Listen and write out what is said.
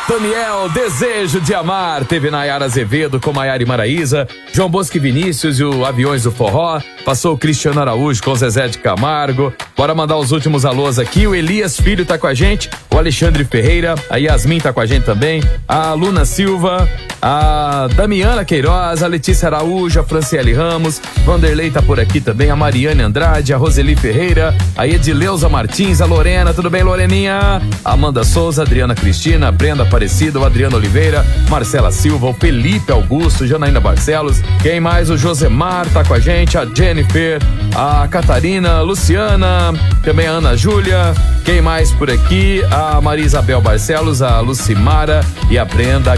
Daniel, Desejo de Amar, teve Nayara Azevedo com Maiara e Maraísa, João Bosco e Vinícius e o Aviões do Forró, passou o Cristiano Araújo com Zezé de Camargo. Bora mandar os últimos alôs aqui, o Elias Filho tá com a gente, o Alexandre Ferreira, a Yasmin tá com a gente também, a Luna Silva, a Damiana Queiroz, a Letícia Araújo, a Franciele Ramos, Vanderlei tá por aqui também, a Mariane Andrade, a Roseli Ferreira, a Edileuza Martins, a Lorena, tudo bem, Loreninha? A Amanda Souza, a Adriana Cristina, a Brenda Aparecido, o Adriano Oliveira, Marcela Silva, o Felipe Augusto, Janaína Barcelos, quem mais? O Josemar tá com a gente, a Jennifer, a Catarina, a Luciana, também a Ana Júlia, quem mais por aqui? A Maria Isabel Barcelos, a Lucimara e a Brenda